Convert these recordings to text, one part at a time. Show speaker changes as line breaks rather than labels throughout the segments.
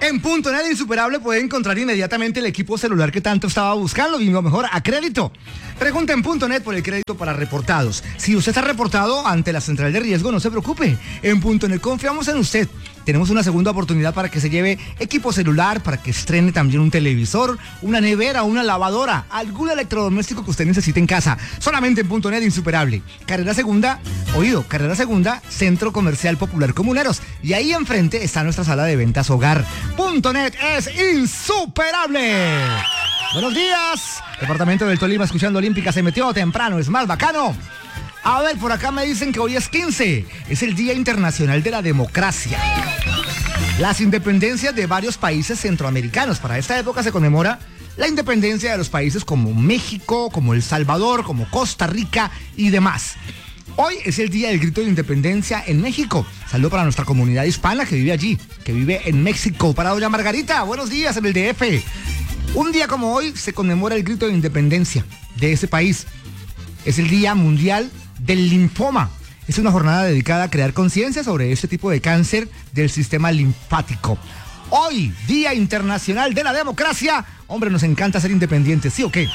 En .net Insuperable puede encontrar inmediatamente el equipo celular que tanto estaba buscando y lo mejor a crédito. Pregunta en .net por el crédito para reportados. Si usted está reportado ante la central de riesgo, no se preocupe. En .net confiamos en usted. Tenemos una segunda oportunidad para que se lleve equipo celular, para que estrene también un televisor, una nevera, una lavadora, algún electrodoméstico que usted necesite en casa. Solamente en .net Insuperable. Carrera Segunda, Centro Comercial Popular Comuneros. Y ahí enfrente está nuestra sala de ventas Hogar. .net es insuperable. Buenos días. Departamento del Tolima escuchando Olímpica, se metió temprano, es más bacano. A ver, por acá me dicen que hoy es 15, es el Día Internacional de la Democracia. Las independencias de varios países centroamericanos. Para esta época se conmemora la independencia de los países como México, como El Salvador, como Costa Rica y demás. Hoy es el Día del Grito de Independencia en México. Saludo para nuestra comunidad hispana que vive allí, que vive en México. Para doña Margarita, buenos días en el DF. Un día como hoy se conmemora el grito de independencia de ese país. Es el Día Mundial del Linfoma. Es una jornada dedicada a crear conciencia sobre este tipo de cáncer del sistema linfático. Hoy, Día Internacional de la Democracia. Hombre, nos encanta ser independientes, ¿sí o qué?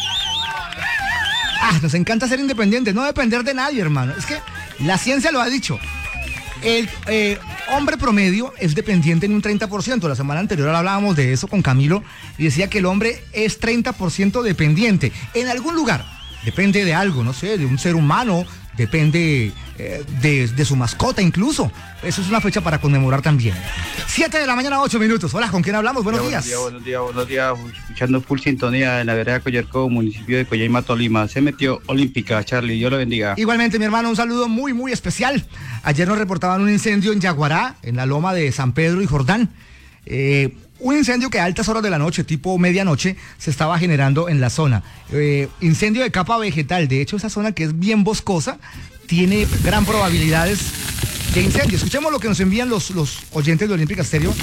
Nos encanta ser independientes, no depender de nadie, hermano. Es que la ciencia lo ha dicho. El hombre promedio es dependiente en un 30%. La semana anterior hablábamos de eso con Camilo y decía que el hombre es 30% dependiente. En algún lugar, depende de algo, no sé, de un ser humano, depende de su mascota incluso. Eso es una fecha para conmemorar también. 7 de la mañana, 8 minutos. Hola, ¿con quién hablamos? Buenos días.
Buenos días. Escuchando full sintonía en la vereda Coyerco, municipio de Coyaima, Tolima. Se metió Olímpica, Charlie. Dios lo bendiga.
Igualmente, mi hermano, un saludo muy, muy especial. Ayer nos reportaban un incendio en Yaguará, en la loma de San Pedro y Jordán. Un incendio que a altas horas de la noche, tipo medianoche, se estaba generando en la zona. Incendio de capa vegetal. De hecho, esa zona que es bien boscosa tiene gran probabilidades de incendio. Escuchemos lo que nos envían los oyentes de Olímpica Estéreo.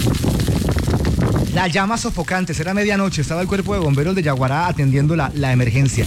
La llama sofocante, era medianoche, estaba el cuerpo de bomberos de Yaguará atendiendo la emergencia.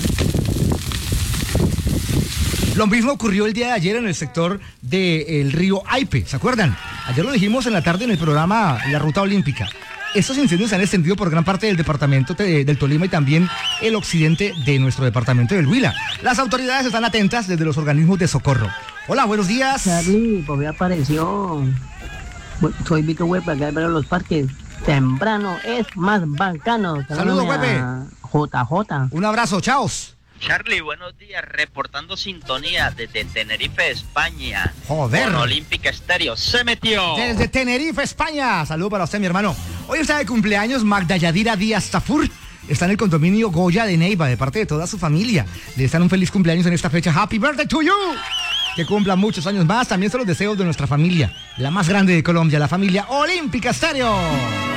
Lo mismo ocurrió el día de ayer en el sector del río Aipe, ¿se acuerdan? Ayer lo dijimos en la tarde en el programa La Ruta Olímpica. Estos incendios se han extendido por gran parte del departamento del Tolima y también el occidente de nuestro departamento del Huila. Las autoridades están atentas desde los organismos de socorro. Hola, buenos días.
Charlie, pues me apareció. Soy Vito Huepa, acá para los parques. Temprano es más bacano.
Saludos, Huepe.
JJ.
Un abrazo, chaos.
Charlie, buenos días, reportando sintonía desde Tenerife, España.
Joder.
Con Olímpica Estéreo, se metió.
Desde Tenerife, España. Saludos para usted, mi hermano. Hoy está de cumpleaños Magda Yadira Díaz Tafur. Está en el condominio Goya de Neiva, de parte de toda su familia. Le están un feliz cumpleaños en esta fecha. Happy birthday to you. Que cumplan muchos años más. También son los deseos de nuestra familia, la más grande de Colombia, la familia Olímpica Estéreo.